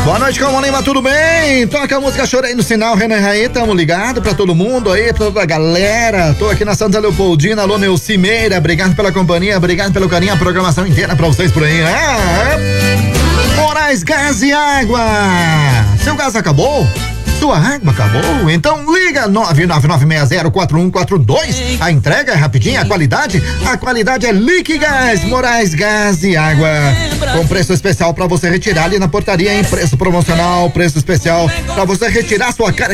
Boa noite, Calma Lima, tudo bem? Toca a música Chorei no Sinal, Renan e Raí, tamo ligado pra todo mundo aí, pra toda a galera. Tô aqui na Santa Leopoldina, alô Neucimeira, obrigado pela companhia, obrigado pelo carinho, a programação inteira pra vocês por aí, né? Moraes Gás e Água, seu gás acabou? Sua água acabou? Então liga 999604142. A entrega é rapidinha, a qualidade é Liquigás, Moraes Gás e Água. Com preço especial pra você retirar ali na portaria, em preço promocional, preço especial pra você retirar sua cara